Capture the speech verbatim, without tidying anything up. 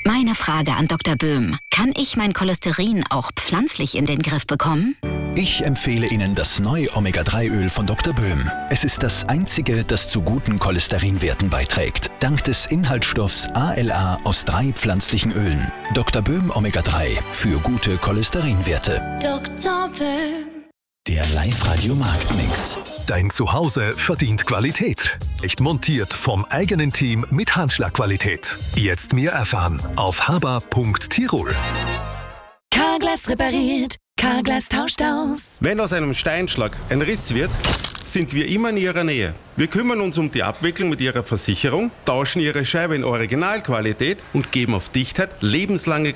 Meine Frage an Doktor Böhm. Kann ich mein Cholesterin auch pflanzlich in den Griff bekommen? Ich empfehle Ihnen das neue Omega drei Öl von Doktor Böhm. Es ist das einzige, das zu guten Cholesterinwerten beiträgt. Dank des Inhaltsstoffs A L A aus drei pflanzlichen Ölen. Doktor Böhm Omega drei für gute Cholesterinwerte. Doktor Böhm. Der Live-Radio-Marktmix. Dein Zuhause verdient Qualität. Echt montiert vom eigenen Team mit Handschlagqualität. Jetzt mehr erfahren auf haber punkt tirol. Carglass repariert, Carglass tauscht aus. Wenn aus einem Steinschlag ein Riss wird, sind wir immer in Ihrer Nähe. Wir kümmern uns um die Abwicklung mit Ihrer Versicherung, tauschen Ihre Scheibe in Originalqualität und geben auf Dichtheit lebenslange